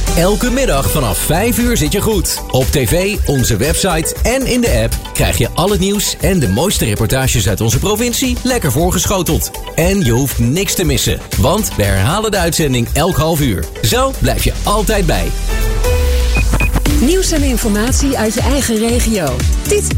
Elke middag vanaf 5 uur zit je goed. Op tv, onze website en in de app krijg je al het nieuws en de mooiste reportages uit onze provincie lekker voorgeschoteld. En je hoeft niks te missen, want we herhalen de uitzending elk half uur. Zo blijf je altijd bij. Nieuws en informatie uit je eigen regio. Dit